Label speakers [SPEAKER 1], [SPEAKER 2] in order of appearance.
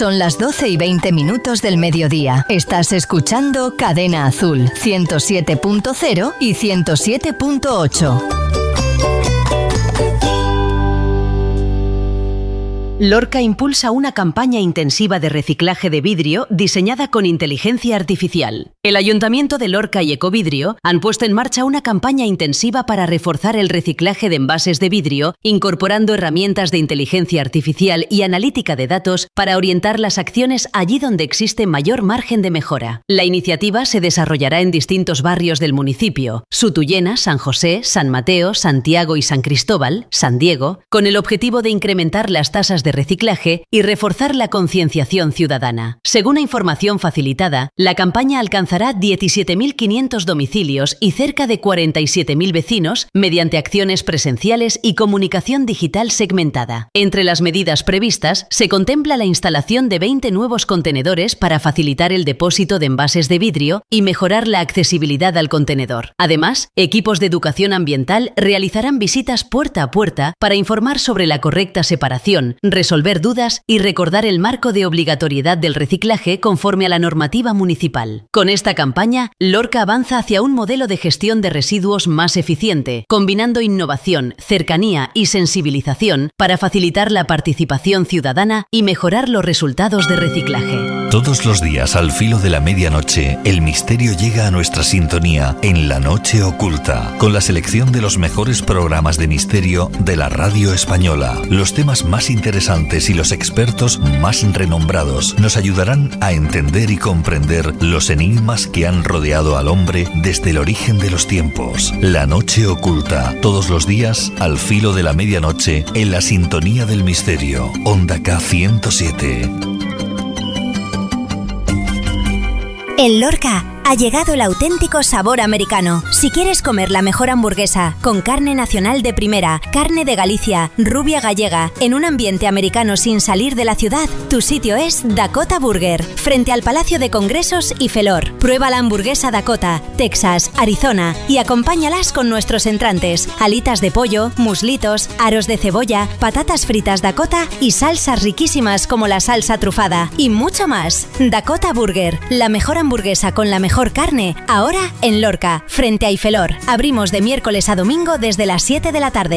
[SPEAKER 1] Son las 12:20 del mediodía. Estás escuchando Cadena Azul, 107.0 y 107.8.
[SPEAKER 2] Lorca impulsa una campaña intensiva de reciclaje de vidrio diseñada con inteligencia artificial. El Ayuntamiento de Lorca y Ecovidrio han puesto en marcha una campaña intensiva para reforzar el reciclaje de envases de vidrio, incorporando herramientas de inteligencia artificial y analítica de datos para orientar las acciones allí donde existe mayor margen de mejora. La iniciativa se desarrollará en distintos barrios del municipio: Sutuyena, San José, San Mateo, Santiago y San Cristóbal, San Diego, con el objetivo de incrementar las tasas de reciclaje y reforzar la concienciación ciudadana. Según la información facilitada, la campaña alcanzará 17.500 domicilios y cerca de 47.000 vecinos mediante acciones presenciales y comunicación digital segmentada. Entre las medidas previstas se contempla la instalación de 20 nuevos contenedores para facilitar el depósito de envases de vidrio y mejorar la accesibilidad al contenedor. Además, equipos de educación ambiental realizarán visitas puerta a puerta para informar sobre la correcta separación, resolver dudas y recordar el marco de obligatoriedad del reciclaje conforme a la normativa municipal. Con esta campaña, Lorca avanza hacia un modelo de gestión de residuos más eficiente, combinando innovación, cercanía y sensibilización para facilitar la participación ciudadana y mejorar los resultados de reciclaje.
[SPEAKER 3] Todos los días al filo de la medianoche, el misterio llega a nuestra sintonía en La Noche Oculta, con la selección de los mejores programas de misterio de la radio española. Los temas más interesantes y los expertos más renombrados nos ayudarán a entender y comprender los enigmas que han rodeado al hombre desde el origen de los tiempos. La Noche Oculta, todos los días al filo de la medianoche en la sintonía del misterio. Onda K107.
[SPEAKER 4] En Lorca ha llegado el auténtico sabor americano. Si quieres comer la mejor hamburguesa, con carne nacional de primera, carne de Galicia, rubia gallega, en un ambiente americano sin salir de la ciudad, tu sitio es Dakota Burger, frente al Palacio de Congresos y Felor. Prueba la hamburguesa Dakota, Texas, Arizona y acompáñalas con nuestros entrantes: alitas de pollo, muslitos, aros de cebolla, patatas fritas Dakota y salsas riquísimas como la salsa trufada y mucho más. Dakota Burger, la mejor hamburguesa con la mejor carne, ahora en Lorca, frente a Ifelor. Abrimos de miércoles a domingo desde las 7 de la tarde.